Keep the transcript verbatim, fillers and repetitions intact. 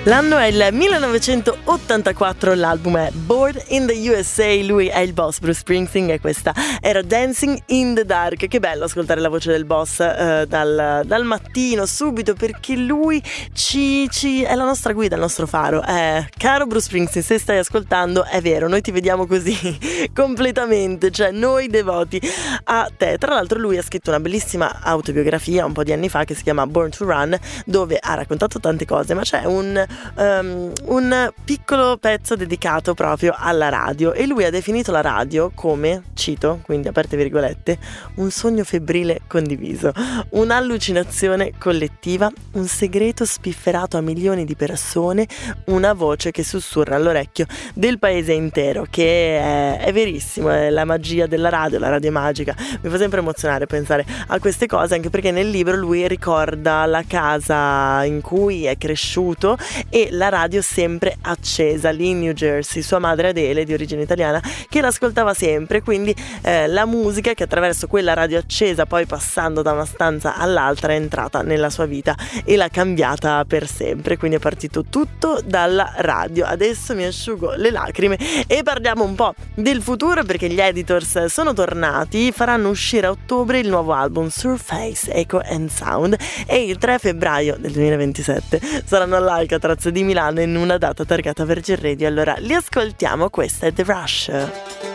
L'anno è il millenovecentottantaquattro, l'album è Born in the U S A, lui è il boss Bruce Springsteen e questa era Dancing in the Dark. Che bello ascoltare la voce del boss eh, dal, dal mattino subito, perché lui ci, ci è la nostra guida, il nostro faro. Eh, caro Bruce Springsteen, se stai ascoltando, è vero, noi ti vediamo così completamente, cioè noi devoti a te. Tra l'altro lui ha scritto una bellissima autobiografia un po' di anni fa che si chiama Born to Run, dove ha raccontato tante cose, ma c'è un Um, un piccolo pezzo dedicato proprio alla radio, e lui ha definito la radio come, cito, quindi aperte virgolette, un sogno febbrile condiviso, un'allucinazione collettiva, un segreto spifferato a milioni di persone, una voce che sussurra all'orecchio del paese intero, che è, è verissimo, è la magia della radio, la radio è magica. Mi fa sempre emozionare pensare a queste cose, anche perché nel libro lui ricorda la casa in cui è cresciuto e la radio sempre accesa lì in New Jersey, sua madre Adele, di origine italiana, che l'ascoltava sempre, quindi eh, la musica che attraverso quella radio accesa, poi passando da una stanza all'altra, è entrata nella sua vita e l'ha cambiata per sempre. Quindi è partito tutto dalla radio. Adesso mi asciugo le lacrime e parliamo un po' del futuro, perché gli Editors sono tornati, faranno uscire a ottobre il nuovo album Surface, Echo and Sound, e il tre febbraio del duemilaventisette saranno all'Alcatraz di Milano in una data targata Virgin Radio. Allora li ascoltiamo, questa è The Rush.